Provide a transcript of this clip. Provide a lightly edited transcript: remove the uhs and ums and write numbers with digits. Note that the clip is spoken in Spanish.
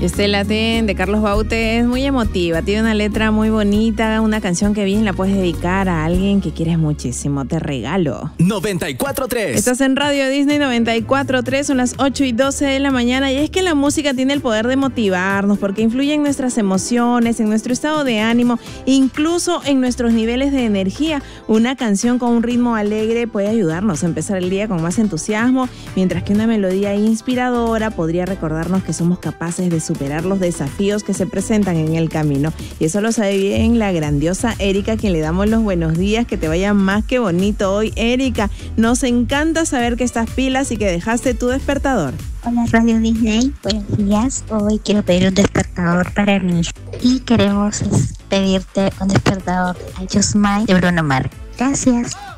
Estela Ten de Carlos Baute es muy emotiva, tiene una letra muy bonita, una canción que bien la puedes dedicar a alguien que quieres muchísimo. Te regalo. 94.3. Estás en Radio Disney 94.3, son las 8:12 de la mañana y es que la música tiene el poder de motivarnos porque influye en nuestras emociones, en nuestro estado de ánimo, incluso en nuestros niveles de energía. Una canción con un ritmo alegre puede ayudarnos a empezar el día con más entusiasmo, mientras que una melodía inspiradora podría recordarnos que somos capaces de superar los desafíos que se presentan en el camino. Y eso lo sabe bien la grandiosa Erika, a quien le damos los buenos días. Que te vaya más que bonito hoy, Erika. Nos encanta saber que estás pilas y que dejaste tu despertador. Hola Radio Disney, buenos días. Hoy quiero pedir un despertador para mí y queremos pedirte un despertador a Just Mine de Bruno Mars. Gracias.